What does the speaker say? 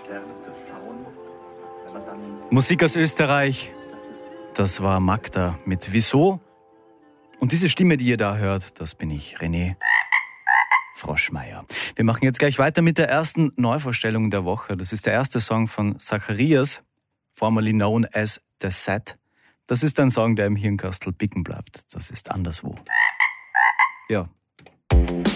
Musik aus Österreich, das war Magda mit Wieso? Und diese Stimme, die ihr da hört, das bin ich, René Froschmeier. Wir machen jetzt gleich weiter mit der ersten Neuvorstellung der Woche. Das ist der erste Song von Zacharias, formerly known as The Set. Das ist ein Song, der im Hirnkastel picken bleibt. Das ist anderswo. Ja.